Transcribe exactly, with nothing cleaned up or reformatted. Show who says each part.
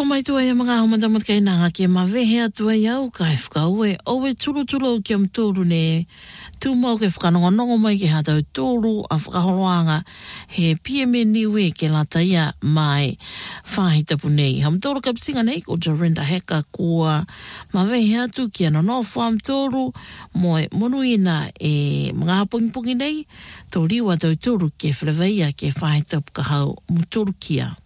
Speaker 1: mai tua ia mga homadamat kay nanga ke mawehe atua iau kai whakaue o e turu turu ki am tōru ne tū mau ke whakanongonongo mai ke hatau tōru a whakahoroanga he pia me niwe ke lata ia mai whahitapu nei. Ham tōru kapsinga nei ko Dorinda Heka kua mawehe atu ki ana no wham tōru mo e monuina e mga hapungipungi nei tō riwa tau tōru ke whaleweia ke whahitapu kahau mu tōru kia.